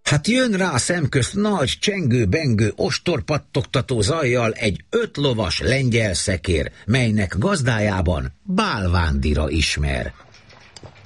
Hát jön rá a szemközt nagy, csengő-bengő, ostorpattogtató zajjal egy 5 lovas lengyel szekér, melynek gazdájában Bálvándira ismer.